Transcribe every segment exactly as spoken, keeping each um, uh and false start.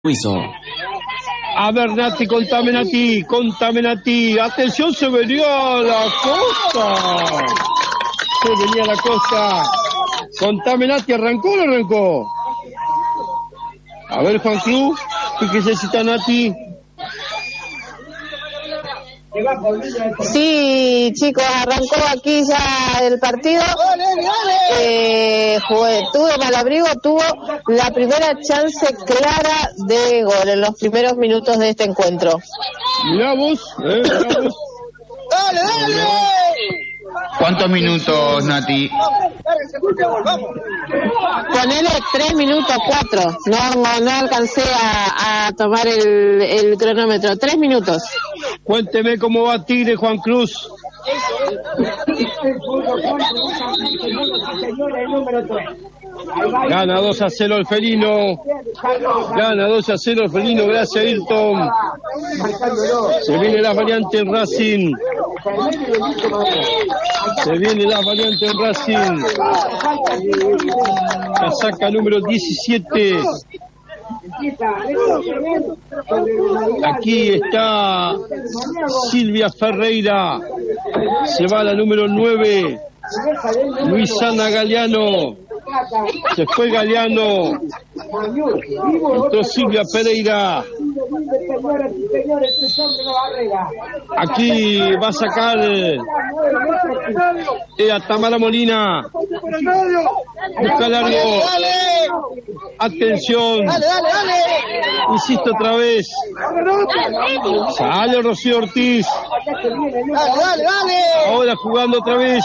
Hizo. A ver, Nati, contame, Nati, contame, Nati. Atención, se venía la cosa. Se venía la cosa. Contame, Nati, ¿arrancó o no arrancó? A ver, Juan Cruz, ¿qué necesita Nati? Sí, chicos, arrancó aquí ya el partido. Eh, Juventud de Malabrigo tuvo la primera chance clara de gol en los primeros minutos de este encuentro. Mirá vos, eh, mirá vos. ¡Dale, dale! ¿Cuántos minutos, Nati? Ponele tres minutos, cuatro. No, no, no alcancé a, a tomar el, el cronómetro. Tres minutos. Cuénteme cómo va Tigre, Juan Cruz. Gana dos a cero el felino. Gana dos a cero el felino. Gracias, Ayrton. Se viene la variante en Racing. Se viene la variante en Racing. La saca número diecisiete. Aquí está Silvia Ferreira. Se va a la número nueve. Luisana Galeano. Se fue Galeano. Entró Silvia Pereira. Aquí va a sacar eh, a Tamara Molina. Busca largo. Atención. Insisto otra vez. Sale Rocío Ortiz. Ahora jugando otra vez.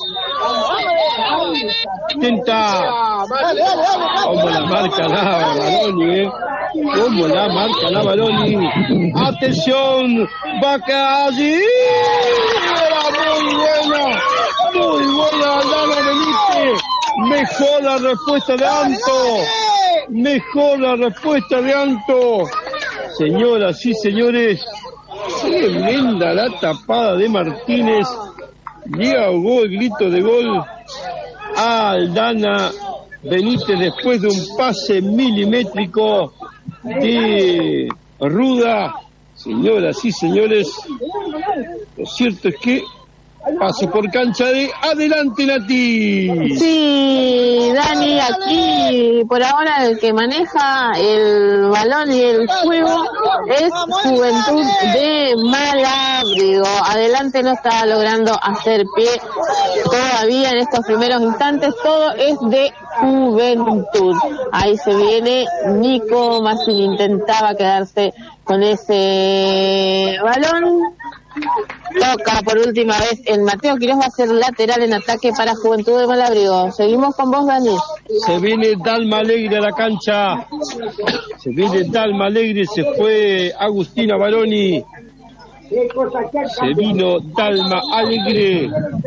Intenta. Como la marca la Baroni, eh. Como la marca la Baroni. Atención. Vaca allí. Muy buena. Muy buena Aldana Benítez. Mejor la respuesta de Anto. Mejor la respuesta de Anto. Señoras y señores, tremenda la tapada de Martínez. Le ahogó el grito de gol a Aldana Benítez después de un pase milimétrico de Ruda. Señoras y señores, lo cierto es que paso por cancha de Adelante, Nati. Sí, Dani, aquí por ahora el que maneja el balón y el juego es Juventud de Malabrigo. Adelante no está logrando hacer pie todavía en estos primeros instantes. Todo es de Juventud. Ahí se viene Nico Massin, intentaba quedarse con ese balón. Toca por última vez el Mateo Quiroz, va a ser lateral en ataque para Juventud de Malabrigo. Seguimos con vos, Dani. Se viene Dalma Alegre a la cancha. Se viene Dalma Alegre, se fue Agustina Baroni. Se vino Dalma Alegre.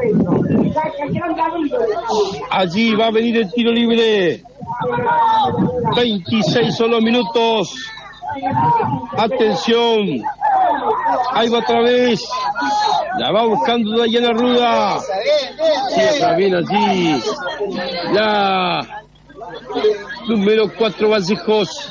Allí va a venir el tiro libre. veintiséis solo minutos. Atención. Ahí va otra vez. La va buscando Dayana Ruda. Sí, otra bien allí. La número cuatro Vallejos.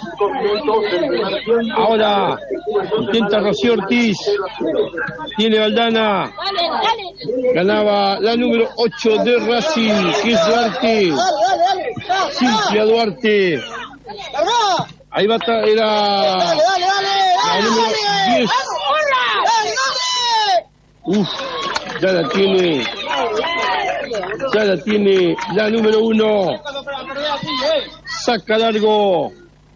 Ahora intenta Rocío Ortiz. Tiene Aldana. Ganaba la número ocho de Racing, que es Duarte. Cintia Duarte. Ahí va, era la número diez. Uf, ya la tiene. Ya la tiene la número uno. Saca largo.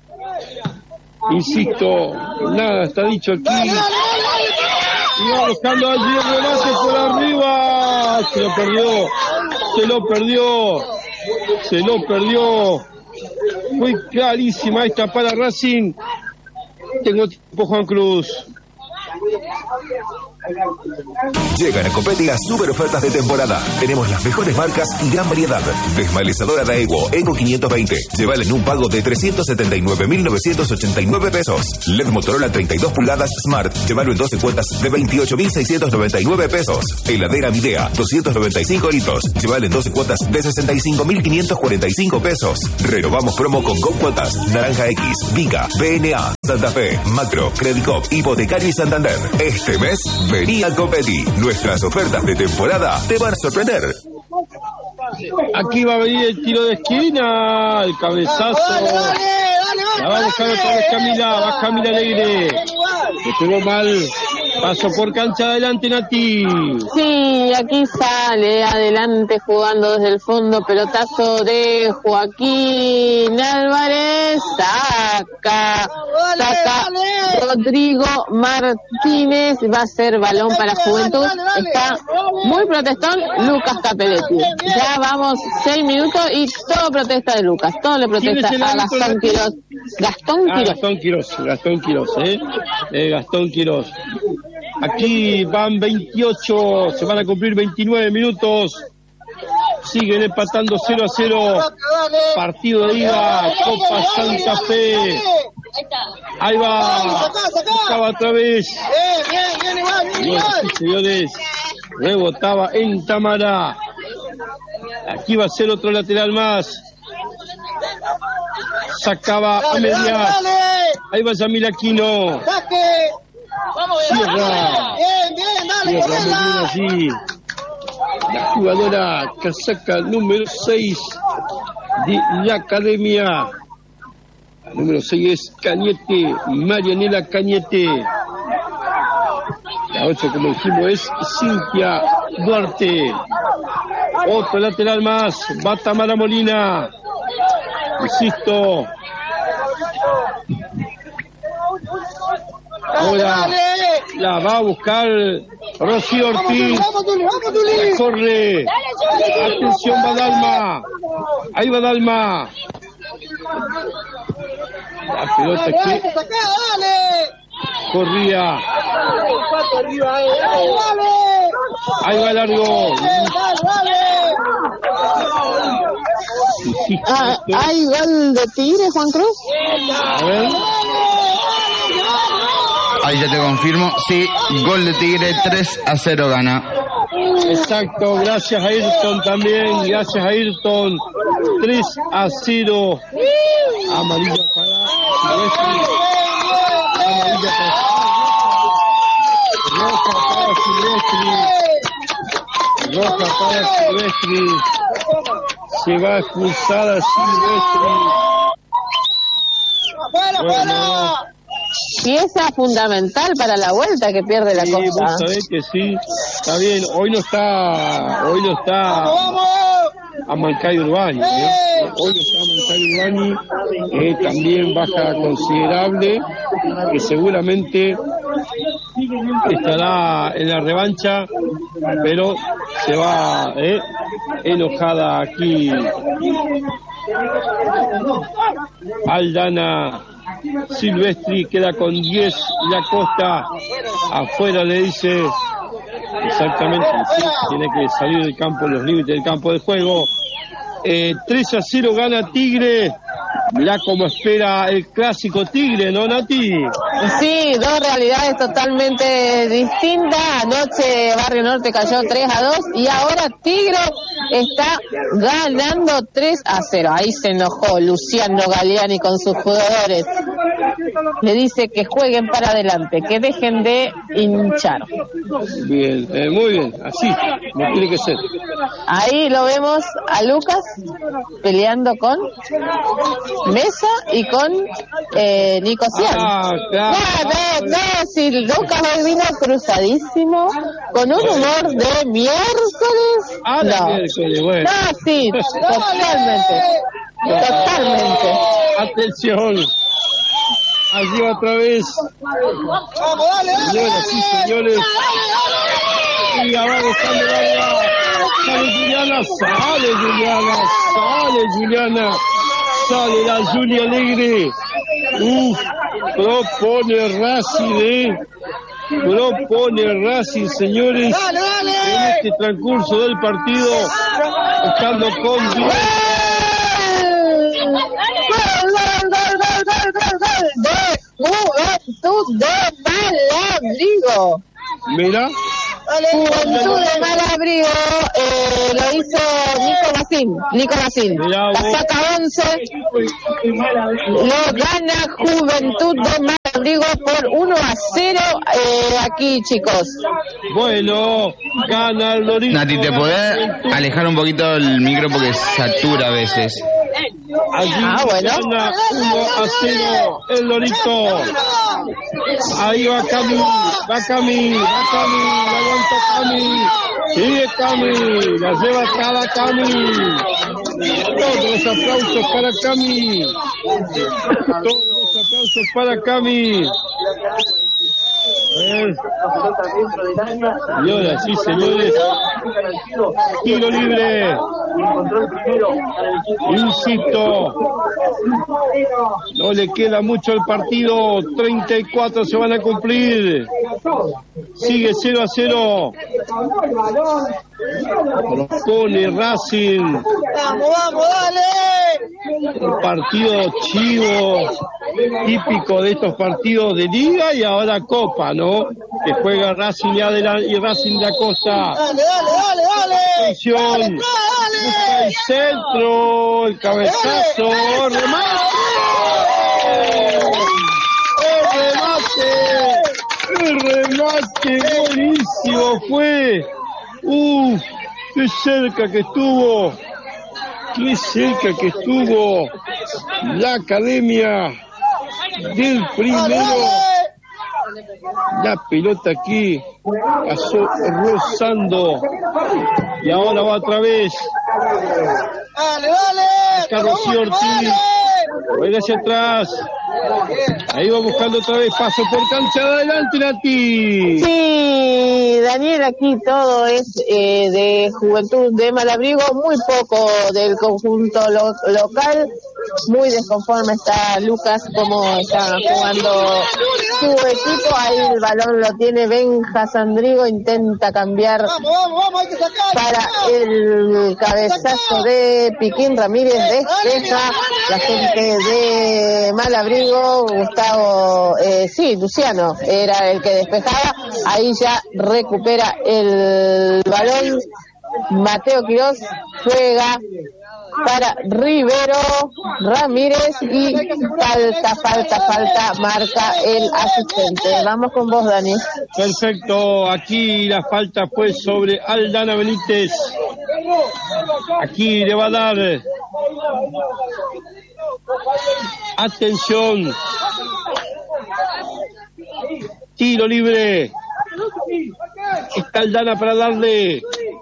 Insisto, nada está dicho aquí. Y va buscando allí el remate por arriba. Se lo perdió. Se lo perdió. Se lo perdió. Fue clarísima esta para Racing. Tengo tiempo, Juan Cruz. Llegan a Copetti las super ofertas de temporada. Tenemos las mejores marcas y gran variedad. Desmalezadora Daewoo Eco quinientos veinte. Llévala en un pago de trescientos setenta y nueve mil novecientos ochenta y nueve pesos. L E D Motorola treinta y dos pulgadas Smart. Llévalo en doce cuotas de veintiocho mil seiscientos noventa y nueve pesos. Heladera Midea doscientos noventa y cinco litros. Llévala en doce cuotas de sesenta y cinco mil quinientos cuarenta y cinco pesos. Renovamos promo con Go Cuotas, Naranja X, Vica, B N A, Santa Fe, Macro, Credicop, Hipotecario y Santander. Este mes, vení a Copetti. Nuestras ofertas de temporada te van a sorprender. Aquí va a venir el tiro de esquina, el cabezazo. Dale, dale, dale, La va a buscar otra vez Camila, va Camila Alegre. Se pegó mal. Paso por cancha adelante, Nati. Sí, aquí sale adelante jugando desde el fondo, pelotazo de Joaquín Álvarez, saca, saca Rodrigo Martínez, va a ser balón para Juventud, está muy protestón Lucas Capelletti. Ya vamos seis minutos y todo protesta de Lucas, todo le protesta a Gastón Quirós. Gastón Ah, Quirós. Gastón Quirós, Gastón Quirós, eh. eh Gastón Quirós. Aquí van veintiocho, se van a cumplir veintinueve minutos. Siguen empatando cero a cero. Partido de ida, Copa Santa Fe. Ahí va, buscaba otra vez. Bueno, sí, señores, rebotaba en Tamara. Aquí va a ser otro lateral más. Sacaba a medias. Ahí va Yamil Aquino. Cierra. Cierra muy bien allí. La jugadora casaca número seis de la academia. La número seis es Cañete, Marianela Cañete. La ocho, como dijimos, es Cintia Duarte. Otro lateral más, va Tamara Molina. Insisto. Ahora la va a buscar Rocío Ortiz. Corre. Atención, va Dalma. Ahí va Dalma. La pelota aquí. Corría. Ahí va largo. Ah, ¿hay gol de Tigre, Juan Cruz? A ver. Ahí ya te confirmo. Sí, gol de Tigre, tres a cero gana. Exacto, gracias a Ayrton también, gracias a Ayrton, tres a cero. Amarilla para Silvestri. Amarilla para Roja para Silvestri. Roja para Silvestri. Se va a expulsar a Silvestri. Bueno, Pieza fundamental para la vuelta que pierde la sí, Copa. vos sabés que sí, está bien, hoy no está, hoy no está Amancay Urbani, ¿eh? Hoy no está Amancay Urbani, eh, también baja considerable, que seguramente estará en la revancha, pero se va eh, enojada aquí Aldana Silvestri, queda con diez, la Costa afuera, le dice exactamente, sí, tiene que salir del campo, los límites del campo de juego. eh, tres a cero gana Tigre. Mirá cómo espera el clásico Tigre, ¿no, Nati? Sí, dos realidades totalmente distintas. Anoche Barrio Norte cayó tres a dos y ahora Tigre está ganando tres a cero. Ahí se enojó Luciano Galeani con sus jugadores. Le dice que jueguen para adelante, que dejen de hinchar. Bien, eh, muy bien, así, no tiene que ser. Ahí lo vemos a Lucas peleando con Mesa y con eh, Nico Cian. Ah, claro. No, no, no, si Lucas hoy vino cruzadísimo, con un humor de miércoles. Ah, de No, miércoles, bueno. no, sí, totalmente, totalmente. Atención. Allí otra vez. Señoras y señores. Y la va buscando el agua. Sale Juliana, sale Juliana, sale Juliana. Sale la Julia Alegre. Uf, propone Racing, ¿eh? propone Racing, señores, Dale, dale. en este transcurso del partido, estando con ¡Gol! ¡Gol, gol, gol, gol, gol, gol! De Juventud de Malabrigo. Mira, Juventud de Malabrigo, eh, lo hizo Nico Macín. Nico Macín. Mirá La vos. saca once. Lo gana Juventud de Malabrigo por uno a cero eh, aquí, chicos. bueno, gana el Lorito. Nati, ¿te podés alejar un poquito el micro porque satura a veces? Allí Ah, bueno. gana uno a cero el Lorito. Ahí va Cami, va Cami, va Cami, la aguanta Cami. Sigue Cami, la lleva cada Cami. Todos los aplausos para Cami. Todos los aplausos para Cami. A ver. Y ahora sí, señores. Tiro libre. Insisto, no le queda mucho al partido. treinta y cuatro se van a cumplir. Sigue cero a cero. Propone Racing. Vamos, vamos, dale. Un partido chivo, típico de estos partidos de liga y ahora Copa, ¿no? Que juega Racing y, Adela- y Racing de la Costa. Dale, dale, dale, dale. Atención, Dale, busca dale. el centro, el cabezazo, remate. El remate, el remate buenísimo fue. Uf, qué cerca que estuvo. Qué cerca que estuvo la academia del primero. La pelota aquí pasó rozando y ahora va otra vez Dale, dale. Carlos Vamos, Ortiz. dale. Juega hacia atrás. Ahí va buscando otra vez paso por cancha de adelante, Nati. Sí, Daniel, aquí todo es eh, de Juventud de Malabrigo, muy poco del conjunto lo- local, muy desconforme está Lucas como está jugando su equipo, ahí el balón lo tiene Benja Sandrigo, intenta cambiar Vamos, vamos, vamos, hay que sacar. para el cabezazo de Piquín Ramírez, despeja la gente de Malabrigo, Gustavo, eh, sí, Luciano era el que despejaba, ahí ya recupera el balón, Mateo Quirós juega para Rivero Ramírez y falta, falta, falta, marca el asistente. Vamos con vos, Dani. Perfecto, aquí la falta fue sobre Aldana Benítez. Aquí le va a dar. Atención. Tiro libre. Está Aldana para darle.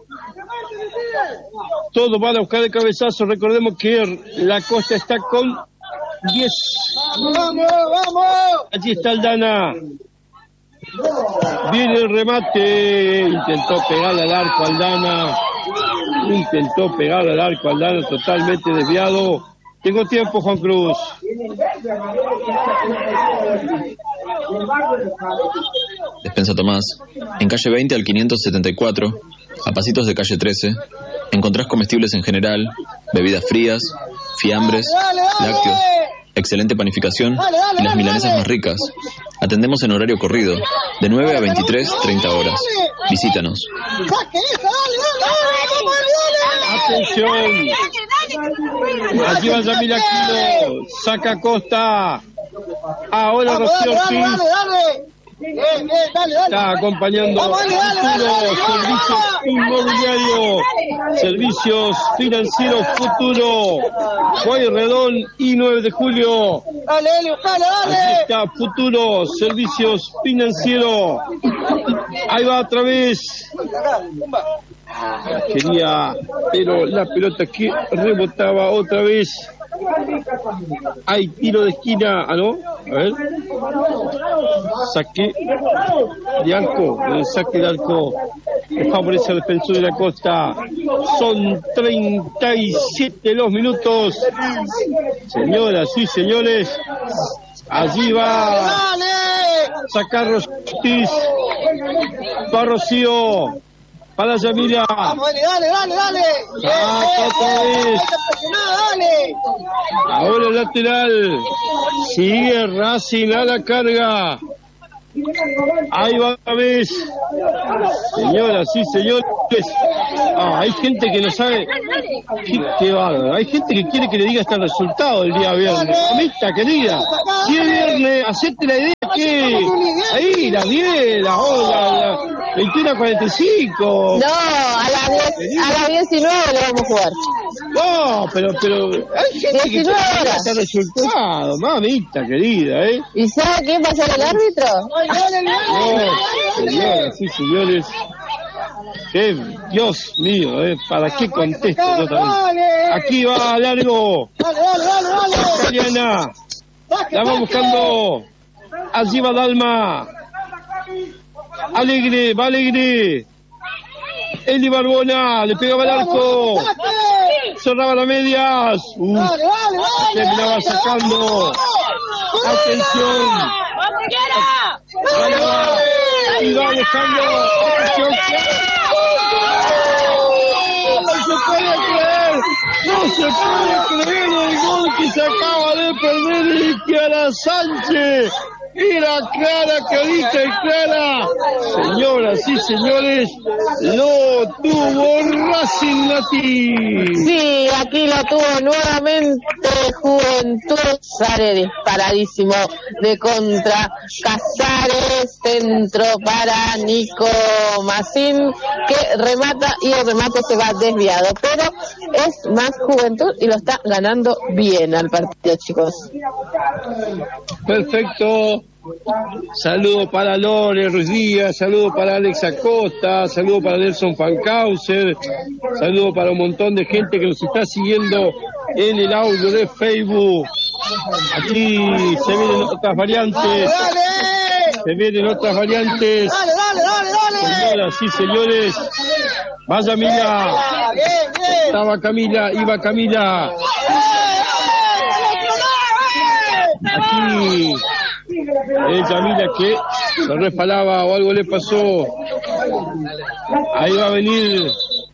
Todos van a buscar el cabezazo. Recordemos que la Costa está con diez. Vamos, vamos. Allí está Aldana. Viene el remate. Intentó pegar al arco Aldana. Intentó pegar al arco Aldana, totalmente desviado. Tengo tiempo, Juan Cruz. Despensa Tomás, en calle veinte al quinientos setenta y cuatro, a pasitos de calle trece, encontrás comestibles en general, bebidas frías, fiambres, lácteos, excelente panificación y las milanesas más ricas. Atendemos en horario corrido, de nueve a veintitrés, treinta horas. Visítanos. Saque esa, dale, dale, vamos, dale, dale. Atención. Allí va Yamil Aquino. Saca Costa. Ahora Vamos, Rocío dale, dale, Ortiz. dale, dale. Eh, eh, dale, dale. Está acompañando Vamos, dale, dale, Futuro, dale, dale, Servicios dale. Inmobiliarios, Servicios Financieros Futuro, Pueyrredón y nueve de julio. Dale, Helio, dale, Aquí dale. está Futuro, Servicios Financieros. Ahí va otra vez. Quería, pero la pelota que rebotaba otra vez. Hay tiro de esquina. Ah, no. A ver. Saque de arco. El saque de arco que favorece al defensor de la Costa. Son treinta y siete los minutos. Señoras y señores. Allí va Dale. sacar Ortiz. para Rocío, para Yamila. Vamos, dale, dale, dale, dale. Ah, otra vez. Dale. Ahora el lateral. Sigue Racing a la carga. Ahí va otra vez. Señoras y señores. Ah, hay gente que no sabe. Qué, qué bárbaro. Hay gente que quiere que le diga hasta el resultado del día viernes. Amita querida, si es viernes, hacete la idea que ahí, las diez, las horas, las veintiuna cuarenta y cinco. No, a las diez, a las diecinueve le vamos a jugar. No, pero, pero hay gente que quiere que le diga hasta el resultado. Mamita querida, ¿eh? ¿Y sabe quién va a ser el árbitro? No, señoras y señores. Eh, Dios mío, eh, ¿para qué contesto yo también? Aquí va largo. Dale, dale, dale, dale. Italiana. La va buscando. Allí va Dalma. Alegre, va Alegre. Eli Barbona, le pegaba el arco. Cerraba las medias. Uh, terminaba sacando. Atención. Y va buscando. No se puede creer, no se puede creer el gol que se acaba de perder y que Ara Sánchez. Era clara, clarita y clara. Señoras y señores, lo tuvo Racing Nati. Sí, aquí lo tuvo nuevamente Juventud. Sale disparadísimo de contra Casares. Centro para Nico Macín, que remata y el remate se va desviado. Pero es más Juventud y lo está ganando bien al partido, chicos. Perfecto. Saludo para Lore Ruiz Díaz, saludo para Alex Acosta, saludo para Nelson Falcauser, saludo para un montón de gente que nos está siguiendo en el audio de Facebook. Aquí se vienen otras variantes, se vienen otras variantes. Señoras y señores, vaya Mila, estaba Camila, iba Camila. Aquí ella mira que se resbalaba o algo le pasó. Ahí va a venir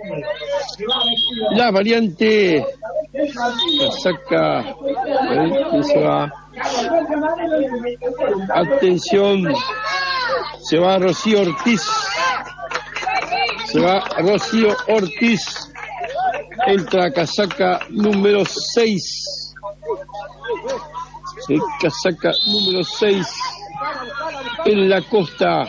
la variante. La saca. Ahí se va. Atención. Se va Rocío Ortiz. Se va Rocío Ortiz. Entra casaca número seis. El casaca número seis en la costa.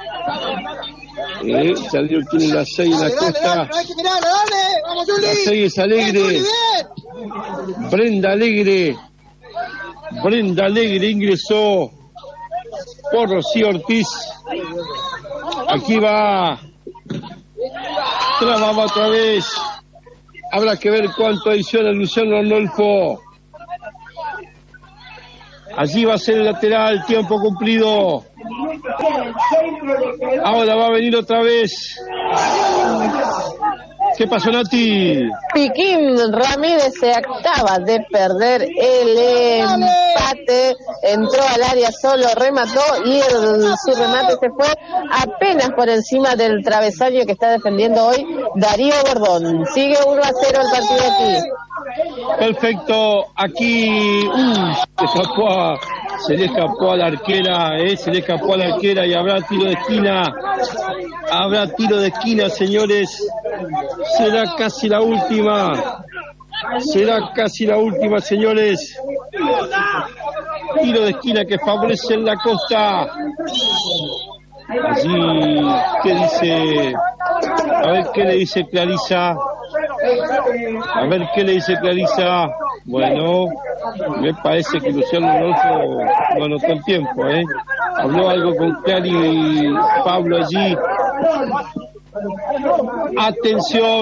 Eh, salió tiene la seis en la costa. La seis es Alegre. Brenda Alegre. Brenda Alegre ingresó por Rocío Ortiz. Aquí va. Trababa otra vez. Habrá que ver cuánto adiciona Luciano Arnolfo. Allí va a ser el lateral, tiempo cumplido. Ahora va a venir otra vez. ¿Qué pasó, Nati? Piquín Ramírez se acaba de perder el empate, entró al área solo, remató y el, su remate se fue apenas por encima del travesaño que está defendiendo hoy Darío Bordón. Sigue uno a cero el partido aquí. Perfecto, aquí uh, se, escapó a, se le escapó a la arquera, eh, se le escapó a la arquera y habrá tiro de esquina, habrá tiro de esquina, señores, será casi la última, será casi la última, señores, tiro de esquina que favorece en la costa. Allí, ¿qué dice? A ver qué le dice Clarisa. A ver qué le dice Clarisa. Bueno, me parece que Luciano Arnolfo no anotó el tiempo, ¿eh? Habló algo con Clary y Pablo allí. Atención.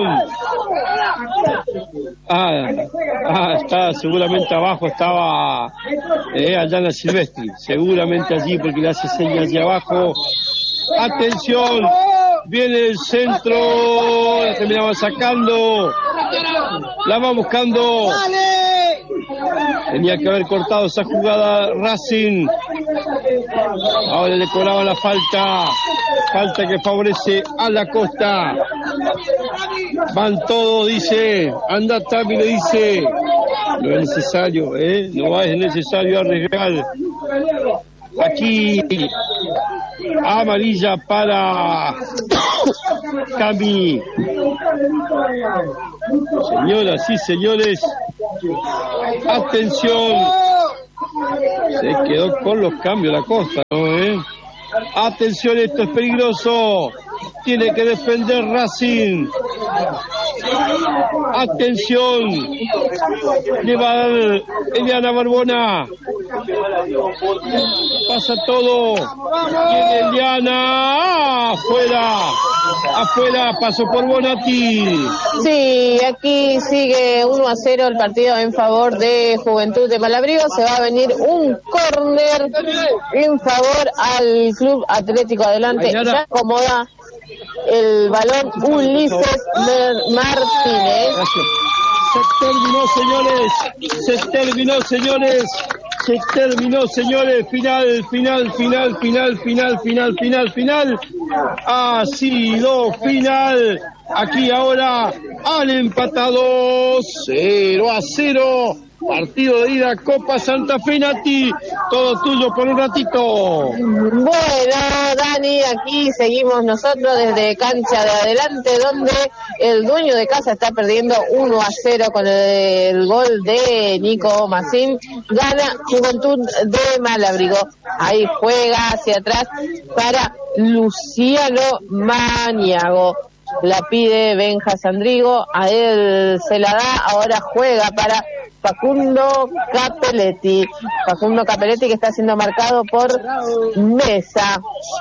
Ah, ah, está seguramente abajo, estaba eh, Ayana Silvestri, seguramente allí porque le hace señas allí abajo. Atención, viene el centro, la terminaba sacando, la va buscando. Tenía que haber cortado esa jugada Racing. Ahora le cobraba la falta. Falta que favorece a la Costa. Van todos, dice. Anda Tami, le dice. No es necesario, ¿eh? No es necesario arriesgar. Aquí amarilla para Cami. Señoras y señores, atención. Se quedó con los cambios la Costa, ¿no? ¿Eh? Atención, esto es peligroso. Tiene que defender Racing. Atención. Le va a dar Eliana Barbona. Pasa todo. Tiene Eliana. Afuera. Afuera. Pasó por Bonatti. Sí, aquí sigue uno a cero el partido en favor de Juventud de Malabrigo. Se va a venir un córner en favor al Club Atlético. Adelante. Ya acomoda el balón Ulises Martínez. Se terminó, señores. Se terminó, señores. Se terminó, señores. Final, final, final, final, final, final, final, final. Ha sido final. Aquí ahora han empatado cero a cero. Partido de ida, Copa Santa Fe, Nati. Todo tuyo por un ratito. Bueno, Dani, aquí seguimos nosotros desde cancha de adelante, donde el dueño de casa está perdiendo uno a cero con el gol de Nico Macín. Gana Juventud de Malabrigo. Ahí juega hacia atrás para Luciano Maniago. La pide Benja Sandrigo, a él se la da, ahora juega para Facundo Capelletti. Facundo Capelletti que está siendo marcado por Mesa.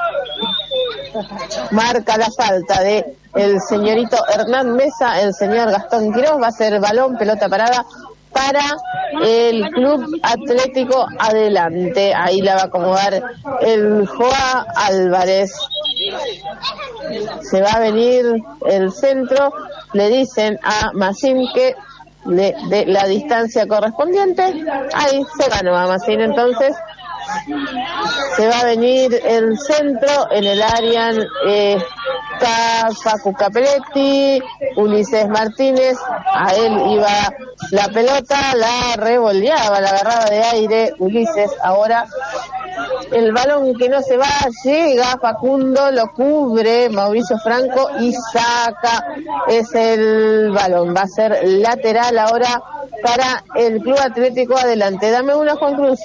Marca la falta de el señorito Hernán Mesa, el señor Gastón Quirós. Va a ser balón, pelota parada para el Club Atlético Adelante. Ahí la va a acomodar el Joa Álvarez. Se va a venir el centro. Le dicen a Macín que de, de la distancia correspondiente. Ahí se ganó a Macín, entonces se va a venir el centro. En el área eh, está Facu Capelletti, Ulises Martínez. A él iba la pelota, la revoleaba, la agarraba de aire Ulises. Ahora el balón que no se va, llega Facundo, lo cubre Mauricio Franco y saca. Es el balón, va a ser lateral ahora para el Club Atlético Adelante. Dame una, Juan Cruz.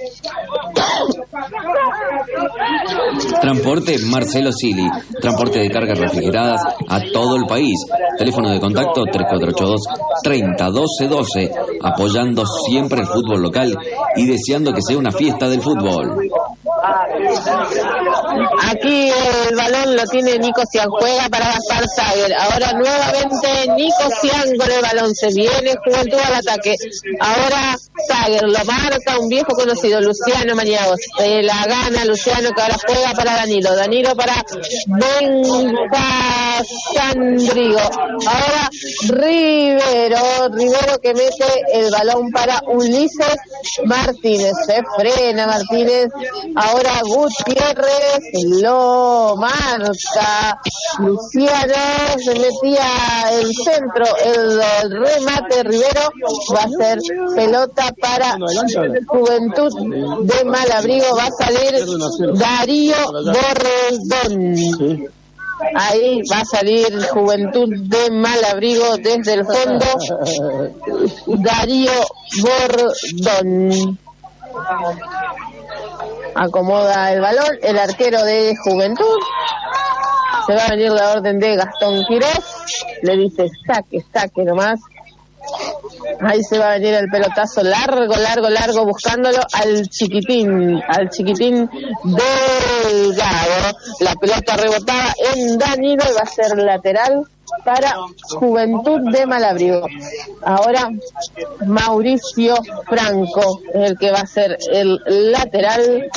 Transporte Marcelo Sili, transporte de cargas refrigeradas a todo el país. Teléfono de contacto tres cuatro ocho dos, tres cero uno dos uno dos, apoyando siempre el fútbol local y deseando que sea una fiesta del fútbol. Aquí el balón lo tiene Nico Cian, juega para Gaspar Sager. Ahora nuevamente Nico Cian con el balón, se viene Juventud al ataque. Ahora Sager lo marca un viejo conocido, Luciano Maniago. Se la gana Luciano, que ahora juega para Danilo. Danilo para Benja Sandrigo. Ahora Rivero, Rivero que mete el balón para Ulises Martínez. Se frena Martínez. Ahora Gutiérrez lo marca. Luciano se metía el centro, el, el remate Rivero. Va a ser pelota para Juventud de Malabrigo. Va a salir Darío Bordón. Ahí va a salir Juventud de Malabrigo desde el fondo. Darío Bordón acomoda el balón, el arquero de Juventud. Se va a venir la orden de Gastón Quirós. Le dice saque, saque nomás. Ahí se va a venir el pelotazo largo, largo, largo, buscándolo al chiquitín, al chiquitín Delgado. La pelota rebotada en Danilo y va a ser lateral para Juventud de Malabrigo. Ahora Mauricio Franco es el que va a ser el lateral.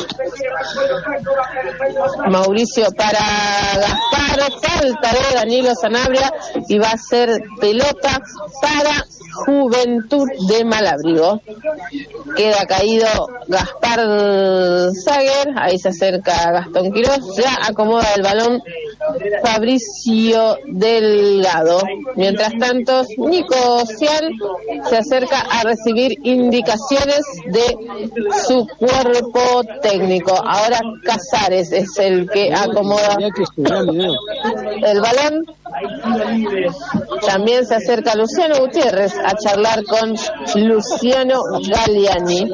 Mauricio para Gaspar, falta de Danilo Sanabria y va a ser pelota para Juventud de Malabrigo. Queda caído Gaspar Sager, ahí se acerca Gastón Quirós, ya acomoda el balón Fabricio Delgado. Mientras tanto, Nico Cian se acerca a recibir indicaciones de su cuerpo técnico. Ahora Casares es el que acomoda el balón. También se acerca Luciano Gutiérrez a charlar con Luciano Galliani.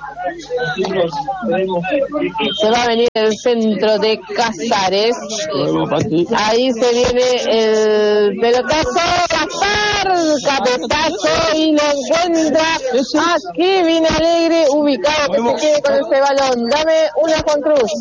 Se va a venir el centro de Casares. Ahí se viene el pelotazo, Gaspar, cabezazo, y lo encuentra a Kevin Alegre, ubicado, que se quede con ese balón. Dame una, Juan Cruz.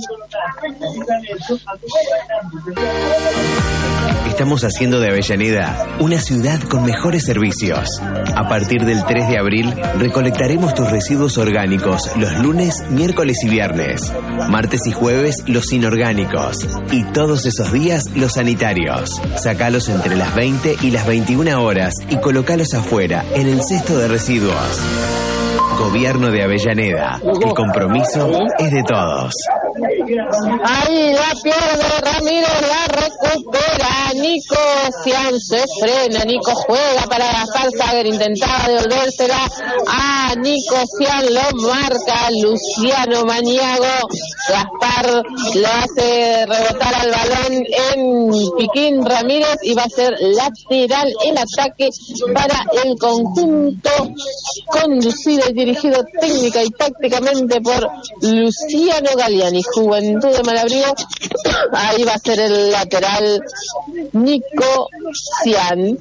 Estamos haciendo de Avellaneda una ciudad con mejores servicios. A partir del tres de abril, recolectaremos tus residuos orgánicos los lunes, miércoles y viernes. Martes y jueves, los inorgánicos. Y todos esos días, los sanitarios. Sacalos entre las veinte y las veintiuna horas y colocalos afuera, en el cesto de residuos. Gobierno de Avellaneda. El compromiso es de todos. Ahí la pierde Ramírez, la recupera Nico Cian, se frena, Nico juega para Gaspar Sager, intentaba devolvérsela a Nico Cian, lo marca Luciano Maniago. Gaspar lo hace rebotar al balón en Piquín Ramírez y va a ser lateral el ataque para el conjunto conducido y dirigido técnica y tácticamente por Luciano Galliani. Juventud de Malabrigo, ahí va a ser el lateral Nico Cian.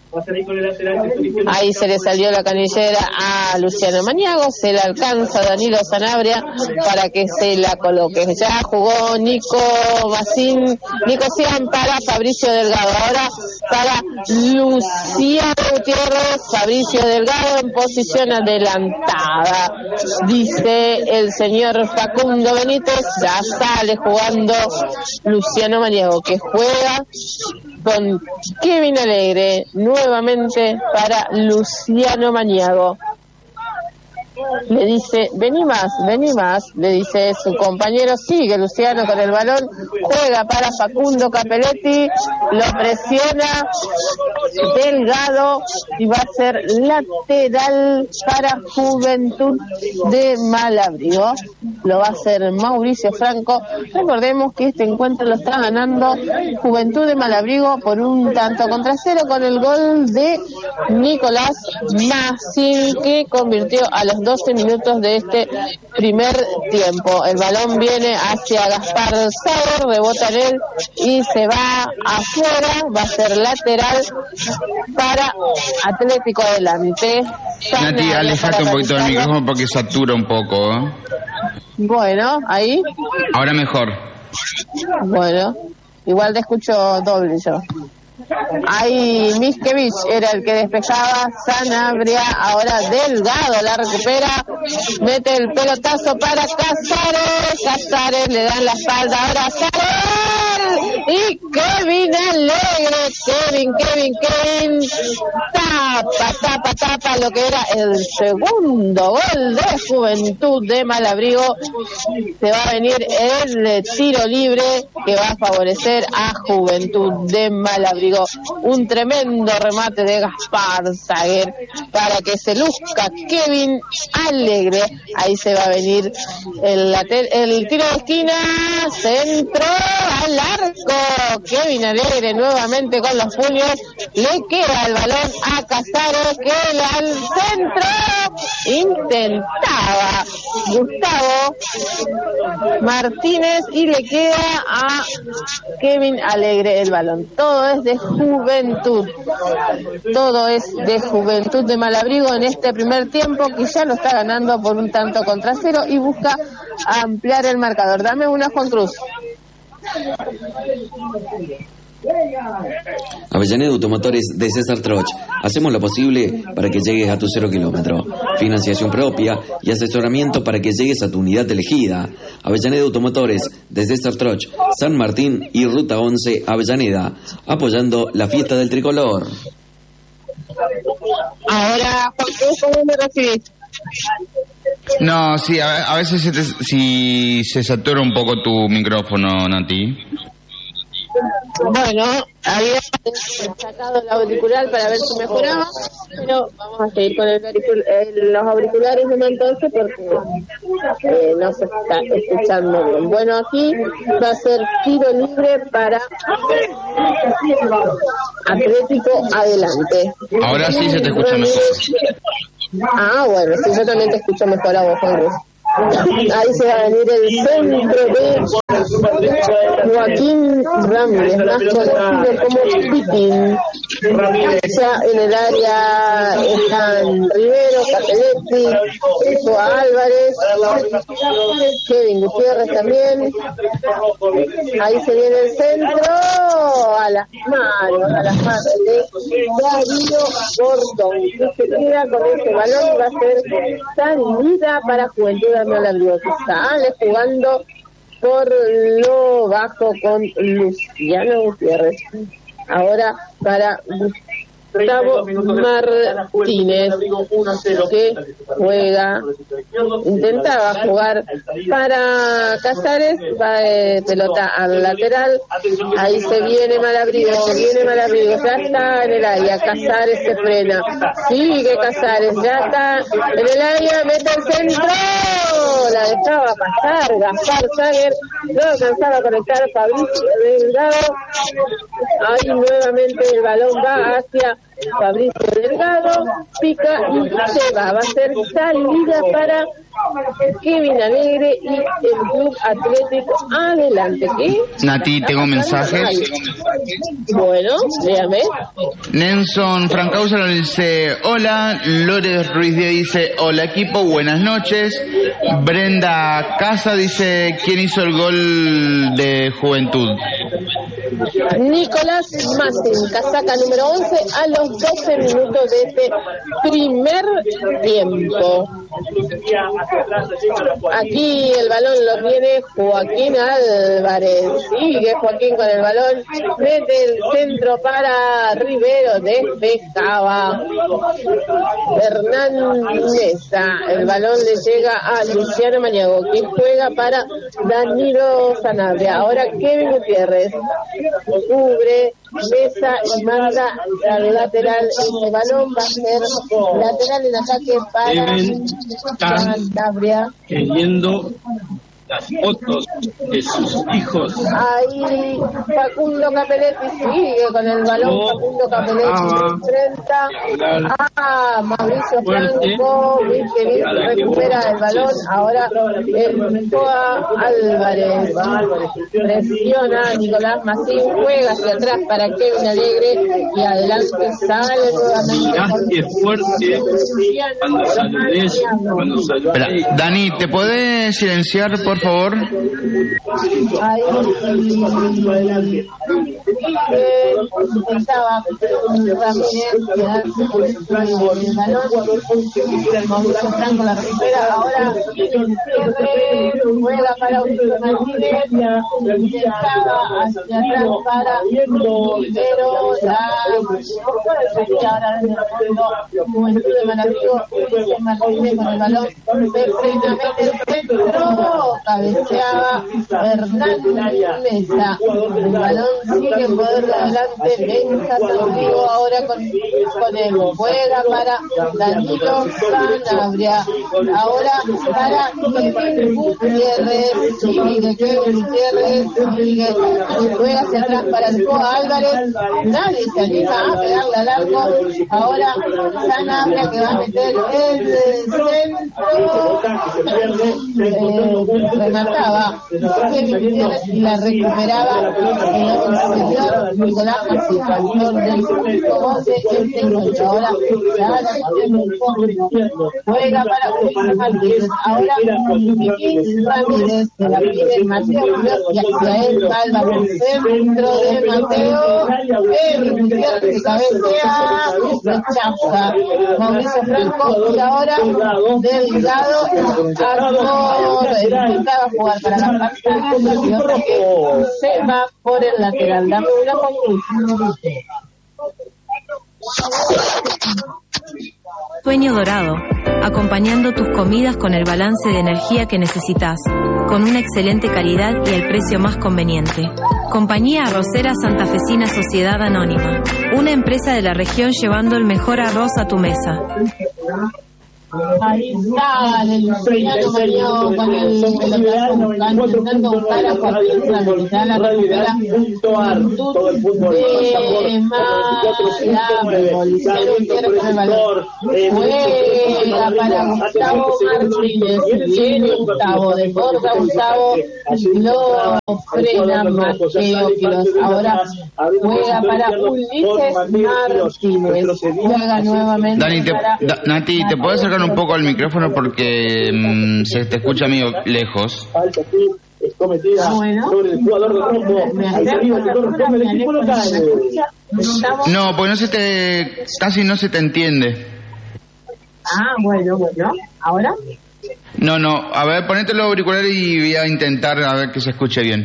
Ahí se le salió la canillera a Luciano Maniago, se le alcanza a Danilo Sanabria para que se la coloque. Ya jugó Nico Macín, Nico Cian para Fabricio Delgado. Ahora para Luciano Gutiérrez, Fabricio Delgado en posición adelantada. Dice el señor Facundo Benítez, ya sale jugando Luciano Maniago, que juega con Kevin Alegre, nuevamente para Luciano Maniago. Le dice, vení más, vení más, le dice su compañero, sigue Luciano con el balón, juega para Facundo Capelletti, lo presiona Delgado y va a ser lateral para Juventud de Malabrigo. Lo va a hacer Mauricio Franco. Recordemos que este encuentro lo está ganando Juventud de Malabrigo por un tanto contra cero con el gol de Nicolás Macín, que convirtió a los doce minutos de este primer tiempo. El balón viene hacia Gaspar Sager, rebota en él y se va afuera. Va a ser lateral para Atlético Adelante. Nati, alejate un poquito del micrófono porque satura un poco, ¿eh? Bueno, ahí. Ahora mejor. Bueno, igual te escucho doble yo. Ahí Miskevich era el que despejaba, Sanabria, ahora Delgado la recupera, mete el pelotazo para Casares, Casares le dan la espalda, ahora Sager y Kevin Alegre, Kevin, Kevin, Kevin, tapa, tapa, tapa lo que era el segundo gol de Juventud de Malabrigo. Se va a venir el tiro libre que va a favorecer a Juventud de Malabrigo. Un tremendo remate de Gaspar Sager para que se luzca Kevin Alegre. Ahí se va a venir el, el tiro de esquina, centro al arco. Kevin Alegre nuevamente con los puños, le queda el balón a Casares, que al centro intentaba Gustavo Martínez y le queda a Kevin Alegre el balón. Todo es de Juventud, todo es de Juventud de Malabrigo en este primer tiempo, que ya lo está ganando por un tanto contra cero y busca ampliar el marcador. Dame una, Juan Cruz. Avellaneda Automotores de César Troch. Hacemos lo posible para que llegues a tu cero kilómetro. Financiación propia y asesoramiento para que llegues a tu unidad elegida. Avellaneda Automotores de César Troch, San Martín y Ruta once Avellaneda. Apoyando la fiesta del tricolor. Ahora, Juan Cruz, ¿cómo me recibís? No, sí, a, a veces se te, si se satura un poco tu micrófono, Nati. Bueno, había sacado el auricular para ver si mejoraba, pero vamos a seguir con el auricul- el, los auriculares de entonces porque eh, no se está escuchando bien. Bueno, aquí va a ser tiro libre para Atlético Adelante. Ahora sí se te escucha mejor. Ah, bueno, sí, yo también te escucho mejor a vos, Juan Cruz. Ahí se va a venir el centro de Joaquín Ramírez, más conocido como Pitín. Ya en el área están Rivero, Capelletti, Joa Álvarez, Kevin Gutiérrez también. Ahí se viene el centro, a las manos, a las manos de Darío Gordón. Que se queda con ese balón, va a ser salida para Juventud Malavrigo. Sale jugando por lo bajo con Luciano Gutiérrez. Ahora para Gustavo Martínez, que juega, intentaba jugar para Casares, va de pelota al lateral. Ahí se viene Malabrigo, se viene Malabrigo, ya está en el área. Casares se frena, sigue Casares, ya está en el área, mete el centro, la dejaba pasar Gaspar Sager, no alcanzaba a conectar Fabricio Delgado. Ahí nuevamente el balón va hacia Fabricio Delgado, pica y se va. Va a ser salida para Kevin Alegre y el Club Atlético Adelante. ¿Qué? Nati, tengo mensajes. Bueno, dígame. Nelson Francausa nos dice: hola. Lores Ruiz Díaz dice: hola equipo, buenas noches. Brenda Casa dice: ¿quién hizo el gol de Juventud? Nicolás Massin, casaca número once, a los doce minutos de este primer tiempo. Aquí el balón lo tiene Joaquín Álvarez. Sigue Joaquín con el balón, mete el centro para Rivero, despejaba Hernán Mesa. El balón le llega a Luciano Mañago, que juega para Danilo Sanabria. Ahora Kevin Gutiérrez cubre Mesa y manda al lateral. Este balón va a ser lateral en ataque para Sanabria. Queriendo las fotos de sus hijos. Ahí Facundo Capelletti sigue con el balón. Oh, Facundo Capelletti ah, enfrenta a Mauricio Franco. Vizquevich recupera el balón. Ahora el Joa Álvarez presiona a Nicolás Massín, juega hacia atrás para Kevin Alegre y adelante sale nuevamente. Miraste fuerte cuando saludes, cuando saludes. Espera, Dani, ¿te podés silenciar, por favor? Ahí estaba Ramírez, el balón, Mauricio Franco la recupera, ahora juega para Mauricio Martínez, estaba hacia atrás para Rivero, la ahora en el fondo Juventud de Malabrigo, Martínez con el balón, perfectamente el centro, cabeceaba Hernán Mesa. El balón sigue en poder de adelante. Benja Rodrigo ahora con, con él. Juega para Danilo Sanabria. Ahora para Kevin Gutiérrez. Sigue Kevin Gutiérrez. Sigue. Juega hacia atrás para el Joa Álvarez. Nadie se anima a pegarle al arco. Ahora Sanabria que va a meter el centro. Eh, remataba y la recuperaba en el exterior Nicolás García, autor del punto doce el tecnológico. Ahora juega para Luis Martínez. Ahora Luis Ramírez se la pide Mateo y hacia él va el balón centro de Mateo. El Gutiérrez que cabecea, rechaza Mauricio Franco y ahora Delgado intentaba jugar para la pantalla y otra que se va por el lateral. Dame una conclusión. Sueño Dorado, acompañando tus comidas con el balance de energía que necesitas, con una excelente calidad y el precio más conveniente. Compañía Arrocera Santafesina Sociedad Anónima, una empresa de la región llevando el mejor arroz a tu mesa. Ahí está el Luciano Mañó con el pelotazo buscando, intentando buscar a Joaquín Ramírez. La recupera todo el fútbol de Malabrego. Luciano pierde con el balón. Juega para Gustavo Martínez. Viene Gustavo, desborda Gustavo. Lo frena Mateo Quiroz. Ahora juega para Ulises Martínez. Juega nuevamente. Dani, te, para da, Nati, ¿te puedes acercar un poco al micrófono porque mmm, se te escucha medio lejos? Es cometida bueno. sobre el jugador de Trombo. Ahí arriba el corresponde el equipo local. No, pues no se te, casi no se te entiende. Ah, bueno, bueno. ¿Ahora? No, no, a ver, ponete los auriculares y voy a intentar a ver que se escuche bien.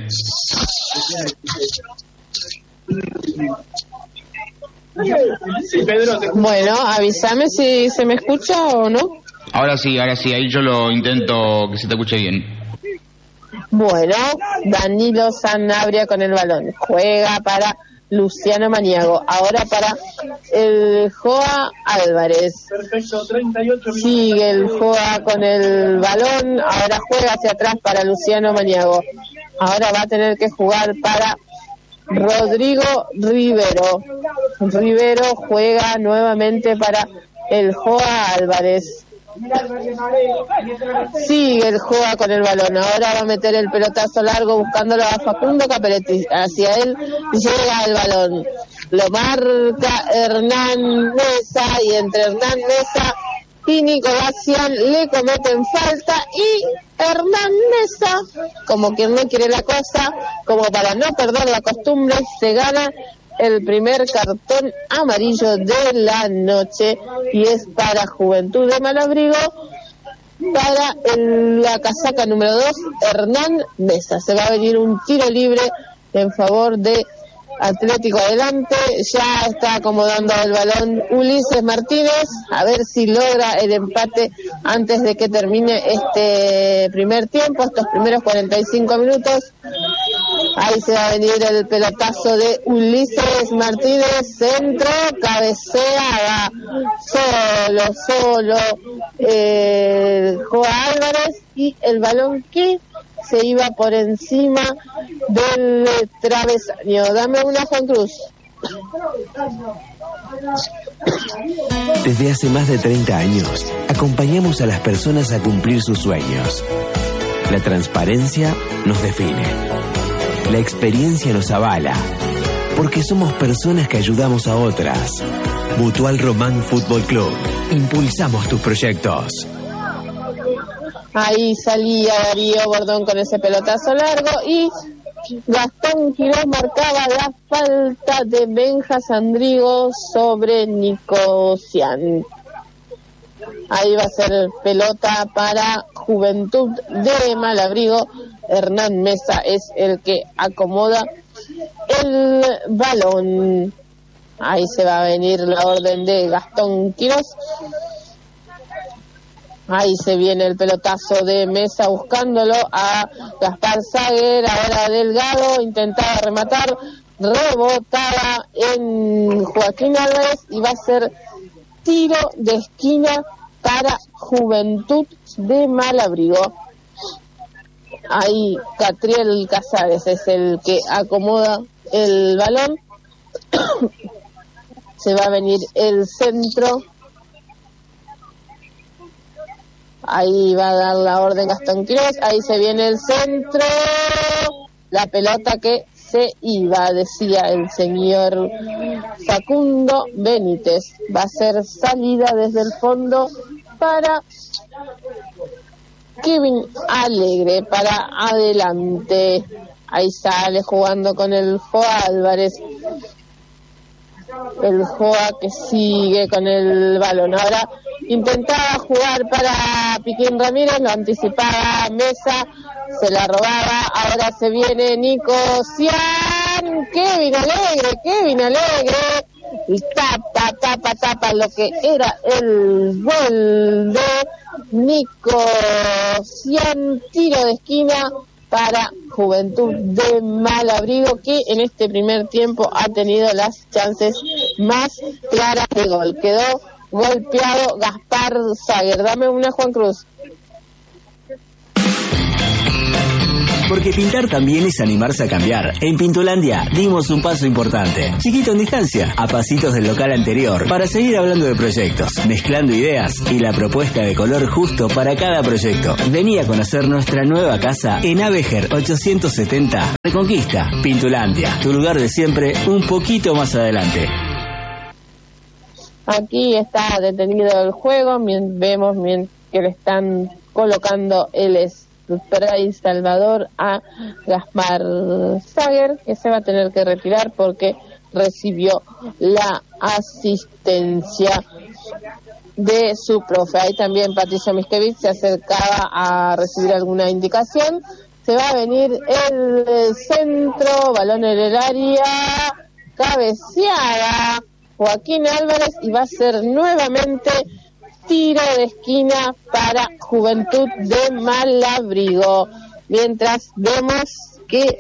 Sí, Pedro, te... Bueno, avísame si se me escucha o no. Ahora sí, ahora sí, ahí yo lo intento que se te escuche bien. Bueno, Danilo Sanabria con el balón. Juega para Luciano Maniago. Ahora para el Joa Álvarez. Perfecto, treinta y ocho minutos. Sigue el Joa con el balón. Ahora juega hacia atrás para Luciano Maniago. Ahora va a tener que jugar para Rodrigo Rivero. Rivero juega nuevamente para el Joa Álvarez. Sigue el Joa con el balón. Ahora va a meter el pelotazo largo buscándolo a Facundo Caperetti. Hacia él llega el balón. Lo marca Hernán Mesa y entre Hernán Mesa y Nico Gacián le cometen falta y Hernán Mesa, como quien no quiere la cosa, como para no perder la costumbre, se gana el primer cartón amarillo de la noche y es para Juventud de Malabrigo, para el, la casaca número dos, Hernán Mesa. Se va a venir un tiro libre en favor de Atlético Adelante. Ya está acomodando el balón Ulises Martínez, a ver si logra el empate antes de que termine este primer tiempo, estos primeros cuarenta y cinco minutos. Ahí se va a venir el pelotazo de Ulises Martínez, centro, cabeceada, solo, solo, eh, Joa Álvarez y el balón que se iba por encima del travesaño. Dame una, Juan Cruz. Desde hace más de treinta años, acompañamos a las personas a cumplir sus sueños. La transparencia nos define. La experiencia nos avala. Porque somos personas que ayudamos a otras. Mutual Román Fútbol Club. Impulsamos tus proyectos. Ahí salía Darío Bordón con ese pelotazo largo y Gastón Quiroz marcaba la falta de Benja Sandrigo sobre Nico Cian. Ahí va a ser pelota para Juventud de Malabrigo. Hernán Mesa es el que acomoda el balón. Ahí se va a venir la orden de Gastón Quiroz. Ahí se viene el pelotazo de Mesa buscándolo a Gaspar Sager. Ahora Delgado intentaba rematar, rebotaba en Joaquín Álvarez y va a ser tiro de esquina para Juventud de Malabrigo. Ahí Catriel Casares es el que acomoda el balón. Se va a venir el centro. Ahí va a dar la orden Gastón Quiroz. Ahí se viene el centro. La pelota que se iba, decía el señor Facundo Benítez. Va a ser salida desde el fondo para Kevin Alegre, para adelante. Ahí sale jugando con el Joa Álvarez. El Joa que sigue con el balón. Ahora intentaba jugar para Piquín Ramírez, lo anticipaba Mesa, se la robaba. Ahora se viene Nico Cian. Kevin Alegre, Kevin Alegre. Y tapa, tapa, tapa lo que era el gol de Nico Cian. Tiro de esquina para Juventud de Malabrigo, que en este primer tiempo ha tenido las chances más claras de gol. Quedó golpeado Gaspar Sager. Dame una, Juan Cruz. Porque pintar también es animarse a cambiar. En Pintulandia dimos un paso importante, chiquito en distancia, a pasitos del local anterior, para seguir hablando de proyectos, mezclando ideas y la propuesta de color justo para cada proyecto. Vení a conocer nuestra nueva casa en Avejer ochocientos setenta. Reconquista, Pintulandia, tu lugar de siempre, un poquito más adelante. Aquí está detenido el juego, vemos que le están colocando el spray Salvador a Gaspar Sager, que se va a tener que retirar porque recibió la asistencia de su profe. Ahí también Patricio Miskevich se acercaba a recibir alguna indicación. Se va a venir el centro, balón en el área, cabeceada Joaquín Álvarez, y va a ser nuevamente tiro de esquina para Juventud de Malabrigo. Mientras vemos que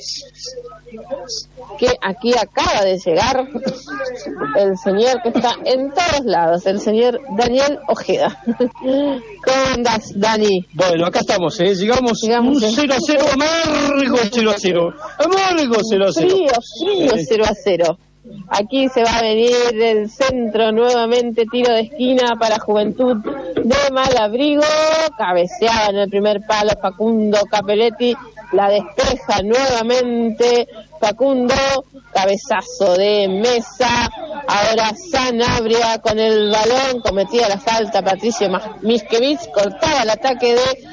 que aquí acaba de llegar el señor que está en todos lados, el señor Daniel Ojeda. ¿Cómo andás, Dani? Bueno, acá estamos, ¿eh? Llegamos, Llegamos un cero a cero, amargo cero a cero, amargo cero a cero. Frío, frío cero a cero. Aquí se va a venir el centro nuevamente, tiro de esquina para Juventud de Malabrigo, cabeceada en el primer palo Facundo Capelletti, la despeja nuevamente Facundo, cabezazo de Mesa. Ahora Sanabria con el balón, cometía la falta Patricio Miskevich, cortaba el ataque de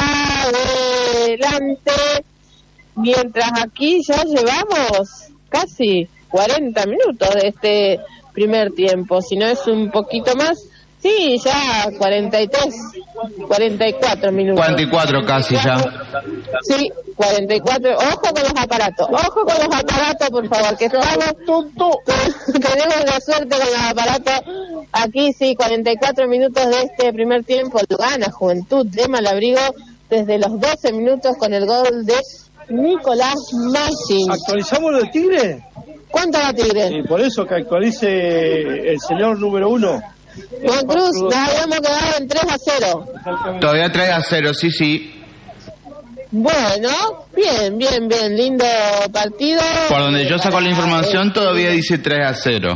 adelante, mientras aquí ya llevamos casi cuarenta minutos de este primer tiempo, si no es un poquito más, sí, ya cuarenta y tres, cuarenta y cuatro minutos. cuarenta y cuatro casi ya. Sí, cuarenta y cuatro, ojo con los aparatos, ojo con los aparatos, por favor, que estamos, tenemos la suerte con los aparatos. Aquí sí, cuarenta y cuatro minutos de este primer tiempo, lo gana Juventud de Malabrigo desde los doce minutos con el gol de Nicolás Machín. ¿Actualizamos lo del Tigre? ¿Cuánto va Tigre? Sí, por eso que actualice el señor número uno. Juan Cruz, nos habíamos quedado en tres a cero. Todavía tres a cero, sí, sí. Bueno, bien, bien, bien, lindo partido. Por donde yo saco la información todavía dice tres a cero.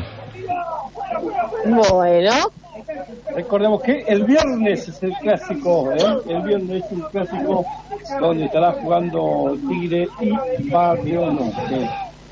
Bueno. Recordemos que el viernes es el clásico, ¿eh? El viernes es el clásico donde estará jugando Tigre y Barrio Norte.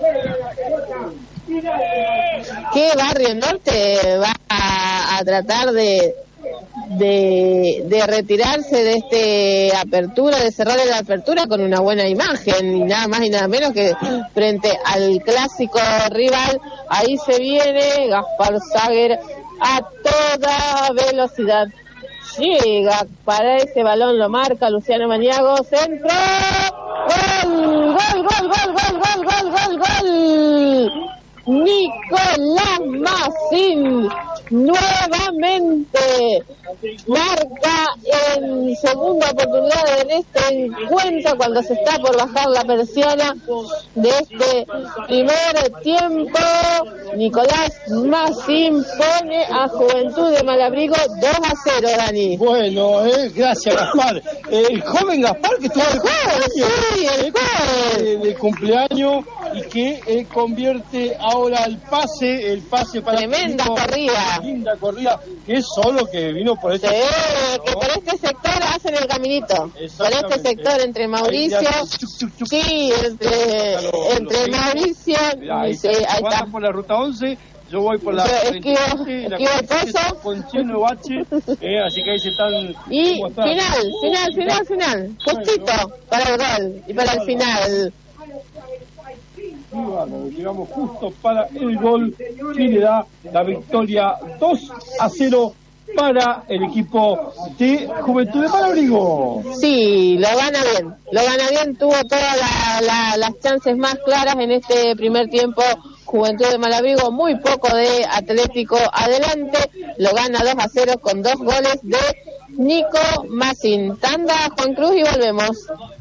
¿Qué Barrio Norte va a, a tratar de, de de retirarse de este apertura, de cerrar la apertura con una buena imagen, y nada más y nada menos que frente al clásico rival? Ahí se viene Gaspar Sager a toda velocidad, llega para ese balón, lo marca Luciano Maniago, centro, gol, gol, gol, gol, gol, gol, gol, gol, gol, Nicolás Machín nuevamente marca en segunda oportunidad en este encuentro, cuando se está por bajar la persiana de este primer tiempo. Nicolás Machín pone a Juventud de Malabrigo dos a cero, Dani. Bueno, eh, gracias Gaspar. El joven Gaspar que estuvo el joven, sí, el joven de, de cumpleaños, y que eh, convierte ahora el pase, el pase para... Tremenda corrida. Linda corrida, que es solo que vino por este sí, sector, que ¿no? por este sector hacen el caminito. Por este sector entre Mauricio, sí, entre, entre Mauricio, ahí sí, ahí está. por la ruta once. Yo voy por la esquivo, esquivo el pozo con Chino Bache, eh, así que ahí se están. Y final, final, final, final, justito para el gol y para el final. Llegamos justo para el gol que le da la victoria dos a cero para el equipo de Juventud de Malabrigo. Sí, lo gana bien, lo gana bien, tuvo todas la, la, las chances más claras en este primer tiempo. Juventud de Malabrigo, muy poco de Atlético adelante, lo gana dos a cero con dos goles de Nico Massin. Tanda, Juan Cruz, y volvemos.